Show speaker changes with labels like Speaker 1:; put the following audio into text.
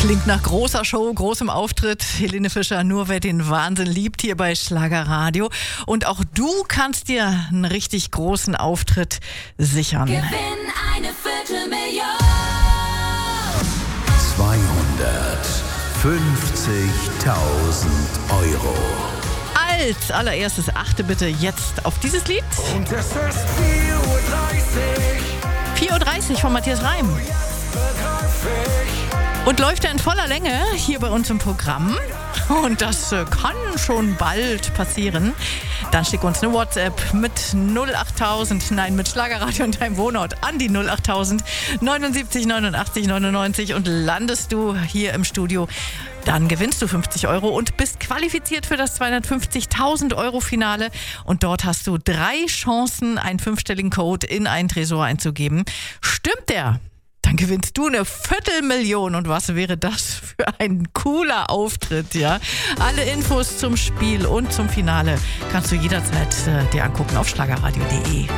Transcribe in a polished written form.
Speaker 1: Klingt nach großer Show, großem Auftritt. Helene Fischer, nur wer den Wahnsinn liebt, hier bei Schlagerradio. Und auch du kannst dir einen richtig großen Auftritt sichern.
Speaker 2: Gewinn eine Viertelmillion.
Speaker 3: 250.000 Euro.
Speaker 1: Als allererstes achte bitte jetzt auf dieses Lied.
Speaker 3: Und es ist
Speaker 1: 4.30 Uhr von Matthias Reim. Und läuft er in voller Länge hier bei uns im Programm. Und das kann schon bald passieren. Dann schick uns eine WhatsApp mit 08000, nein, mit Schlagerradio und deinem Wohnort an die 08000 79 89 99 und landest du hier im Studio. Dann gewinnst du 50 Euro und bist qualifiziert für das 250.000 Euro Finale. Und dort hast du 3 Chancen, einen 5-stelligen Code in einen Tresor einzugeben. Stimmt der? Dann gewinnst du eine Viertelmillion. Und was wäre das für ein cooler Auftritt, ja? Alle Infos zum Spiel und zum Finale kannst du jederzeit dir angucken auf schlagerradio.de.